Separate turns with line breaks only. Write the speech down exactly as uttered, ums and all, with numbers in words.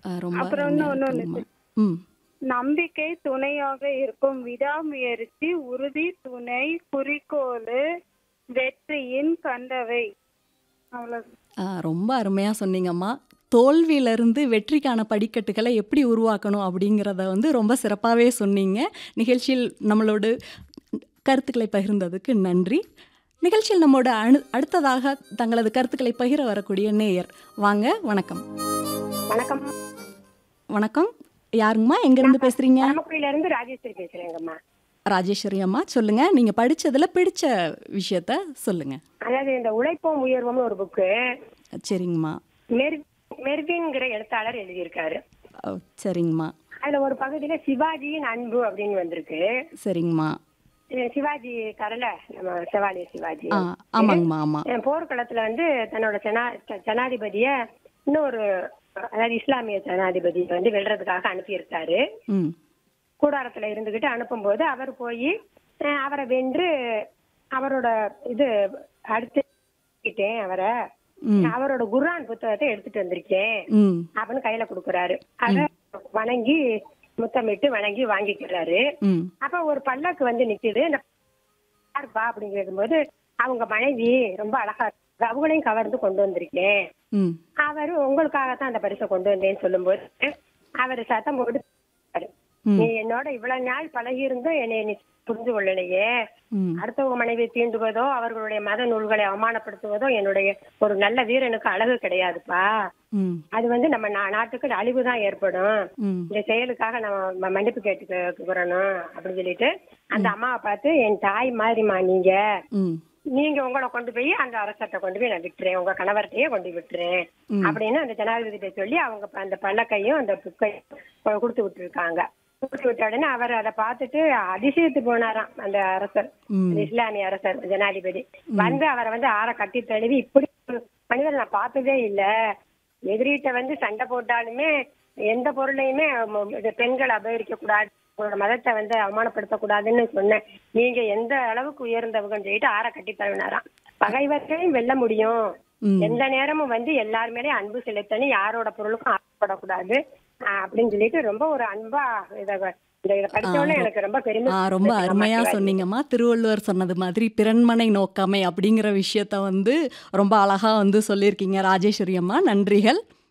அ ரொம்ப
அப்புறம்
அருமையா
இன்னும் ஒண்ணு
இருக்குங்கம்மா.
ஒண்ணு.
ம்.
நம்பிக்கை துணையாக இருக்கும், விடாமுயற்சி உறுதி துணை, குறிக்கோளு வெற்றியின் கண்டவை. அவ்வளவு.
ஆ ரொம்ப அருமையா சொன்னீங்கம்மா. தோல்வியிலிருந்து வெற்றிக்கான படிக்கட்டுகளை எப்படி உருவாக்கணும் அப்படிங்கிறத வந்து ரொம்ப சிறப்பாவே சொன்னீங்க. நிகழ்ச்சியில் நம்மளோடு கருத்துக்களை பகிர்ந்ததுக்கு நன்றி. நிகழ்ச்சியில் நம்மோட அணு அடுத்ததாக தங்களது கருத்துக்களை பகிர வரக்கூடிய நேயர். வாங்க, வணக்கம்.
வணக்கம்.
வணக்கம். யாருங்கம்மா? எங்கேருந்து பேசுறீங்க?
பரமக்குடியில இருந்து ராஜேஸ்வரி பேசுறேங்கம்மா.
ராஜேஸ்வரி அம்மா, சொல்லுங்க. நீங்க படிச்சதுல பிடிச்ச விஷயத்த சொல்லுங்க.
அதாவது இந்த உழைப்போம் உயர்வோம்னு ஒரு புக்கு
சரிங்கம்மா.
மெர் மெர்வின்ங்கிற எழுத்தாளர் எழுதியிருக்காரு.
ஓ, சரிங்கம்மா.
அதுல ஒரு பகுதியில சிவாஜியின் அன்பு அப்படின்னு வந்திருக்கு.
சரிங்கம்மா.
அஹ் சிவாஜி கரல நம்ம செவாலிய சிவாஜி
ஆ ஆமாங்கம்மா. ஆமா.
அஹ் போர்க்களத்துல வந்து தன்னோட ஜனா ஜனாதிபதிய இன்னொரு அதாவது இஸ்லாமிய ஜனாதிபதியை வந்து வெல்றதுக்காக அனுப்பியிருக்காரு.
ம்.
கூடாரத்துல இருந்துகிட்டு அனுப்பும்போது அவர் போய் அவரை வென்று அவரோட இது அடுத்து அவரை
ம்.
அவரோட குர்ஆன் புத்தகத்தை எடுத்துட்டு வந்திருக்கேன்
ம்.
அப்படின்னு கையில கொடுக்கறாரு. அத வணங்கி முத்தமிட்டு வணங்கி வாங்கிக்கிறாரு.
ம்.
அப்ப ஒரு பல்லக்கு வந்து நிக்குது. யாருப்பா அப்படின்னு கேட்கும்போது அவங்க மனைவி ரொம்ப அழகா இருக்கு, அவங்களையும் கவர்ந்து கொண்டு வந்திருக்கேன்.
ம்.
அவரு உங்களுக்காகத்தான் அந்த பரிசை கொண்டு வந்தேன்னு சொல்லும்போது அவர் சத்தம் போட்டு,
ம்.
நீ என்னோட இவ்வளவு நாள் பழகி இருந்தும் என்னை நீ புரிஞ்சு கொள்ளலையே,
ம்.
அடுத்தவங்க மனைவி தீண்டுவதோ அவர்களுடைய மத நூல்களை அவமானப்படுத்துவதோ என்னுடைய ஒரு நல்ல வீரனுக்கு அழகு கிடையாதுப்பா.
ம்.
அது வந்து நம்ம நா- நாட்டுக்கு அழிவுதான் ஏற்படும்.
ம்.
இந்த செயலுக்காக நம்ம ம- மன்னிப்பு கேட்டுக்கிறணும் அப்படின்னு சொல்லிட்டு அந்த அம்மாவை பார்த்து, என் தாய் மாதிரிமா நீங்க
ம்.
நீங்க உங்களை கொண்டு போய் அந்த அரசத்தை கொண்டு போய் நான் விட்டுறேன், உங்க கணவர்கிட்டயே கொண்டு விட்டுறேன்
ம்.
அப்படின்னு அந்த ஜனாதிபதிட்ட சொல்லி அவங்க ப- அந்த பல்லக்கையும் அந்த புக்கையும் கொடுத்து விட்டுருக்காங்க. கொடுத்து விட்ட உடனே அவர் அதை பார்த்துட்டு அதிசயத்து போனாராம் அந்த அரசர்,
ம்.
அந்த இஸ்லாமிய அரசர் ஜனாதிபதி. வந்து அவரை வந்து ஆற கட்டி தழுவி, இப்படி ஒரு மனிதர் நான் பார்த்ததே இல்ல, எதிரிட்ட வந்து சண்டை போட்டாலுமே எந்த பொருளையுமே ம- இது பெண்கள் அபகரிக்க கூடாது, உங்களோட மதத்தை வந்து அவமானப்படுத்த கூடாதுன்னு சொன்னேன், நீங்க எந்த அளவுக்கு உயர்ந்தவங்கன்னு சொல்லிட்டு ஆற கட்டி தழுவினாராம். பகைவர்களையும் வெல்ல முடியும்,
ம்.
எந்த நேரமும் வந்து எல்லார் மேலயும் அன்பு செலுத்தணும், யாரோட பொருளுக்கும் ஆசைப்படக்கூடாது அஹ் அப்படின்னு சொல்லிட்டு ரொம்ப ஒரு அன்பா இத இந்த இதை படிச்சோடனே எனக்கு ரொம்ப பெருமை.
ஆ ரொம்ப அருமையா சொன்னீங்கம்மா. திருவள்ளுவர் சொன்னது மாதிரி பிறன்மனை நோக்காமை அப்படிங்கிற விஷயத்த வந்து ரொம்ப அழகா வந்து சொல்லியிருக்கீங்க ராஜேஸ்வரி அம்மா. நன்றிகள்.